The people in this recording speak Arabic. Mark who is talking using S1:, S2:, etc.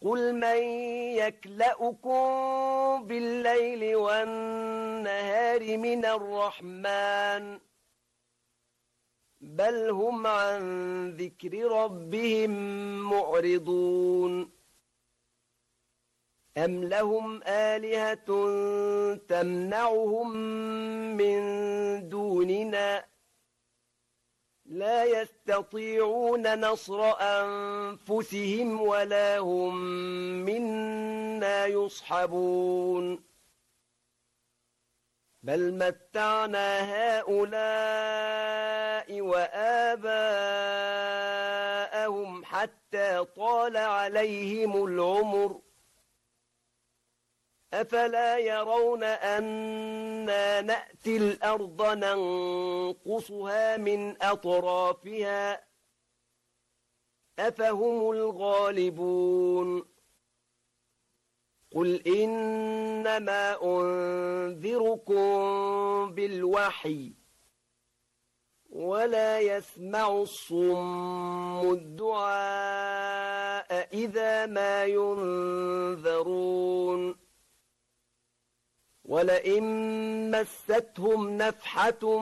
S1: قل من يكلؤكم بالليل والنهار من الرحمن بل هم عن ذكر ربهم معرضون أم لهم آلهة تمنعهم من دوننا لا يستطيعون نصر أنفسهم ولا هم منا يصحبون بل متعنا هؤلاء وآباءهم حتى طال عليهم العمر أفلا يرون أنا نأتي الأرض ننقصها من أطرافها أفهم الغالبون قل إنما أنذركم بالوحي ولا يسمع الصم الدعاء إذا ما ينذرون ولئن مستهم نفحة